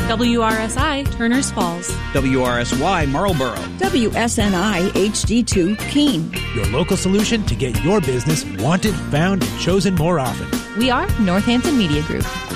WRSI, Turners Falls. WRSY, Marlboro. WSNI, HD2, Keene. Your local solution to get your business wanted, found, and chosen more often. We are Northampton Media Group.